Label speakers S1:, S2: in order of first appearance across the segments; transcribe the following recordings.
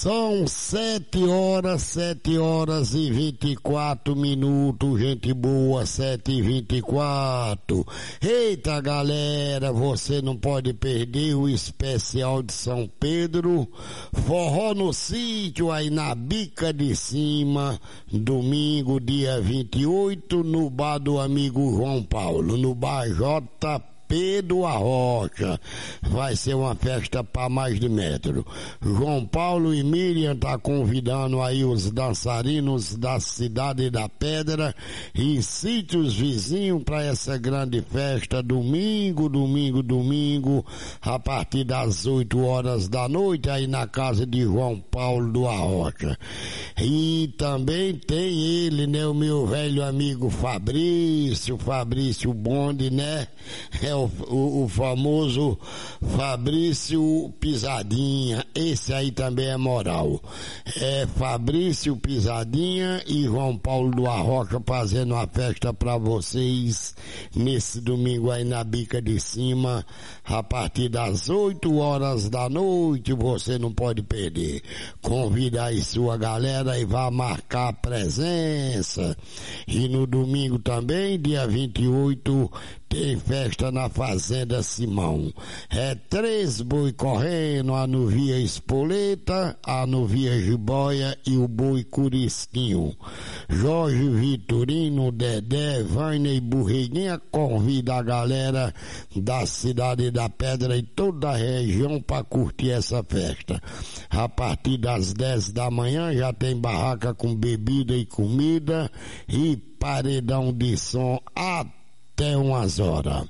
S1: São 7 horas e 24 minutos, gente boa, 7h24. Eita, galera, você não pode perder o especial de São Pedro, forró no sítio aí na Bica de Cima, domingo, dia 28, no bar do amigo João Paulo, no bar JP do Arrocha. Vai ser uma festa para mais de metro. João Paulo e Miriam tá convidando aí os dançarinos da Cidade da Pedra e sítios vizinhos para essa grande festa domingo, a partir das 8 horas da noite aí na casa de João Paulo do Arrocha. E também tem ele, né, o meu velho amigo Fabrício Bonde, né? É o famoso Fabrício Pisadinha. Esse aí também é moral. É Fabrício Pisadinha e João Paulo do Arrocha fazendo uma festa pra vocês nesse domingo aí na Bica de Cima, a partir das 8 horas da noite. Você não pode perder. Convida aí sua galera e vá marcar a presença. E no domingo também, dia 28, tem festa na Fazenda Simão. É 3 boi correndo, a novia Espoleta, a novia Jiboia e o boi Curisquinho. Jorge Vitorino, Dedé, Vânia e Burriguinha convida a galera da Cidade da Pedra e toda a região para curtir essa festa. A partir das 10 da manhã já tem barraca com bebida e comida e paredão de som até umas horas.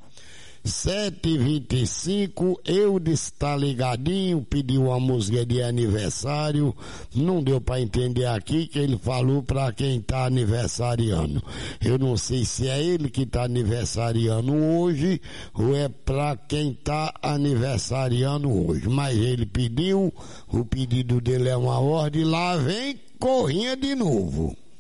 S1: 7h25, Eudes tá ligadinho, pediu uma música de aniversário, não deu pra entender aqui que ele falou pra quem tá aniversariando. Eu não sei se é ele que tá aniversariando hoje ou é pra quem tá aniversariando hoje, mas ele pediu, o pedido dele é uma ordem, lá vem Corrinha de novo.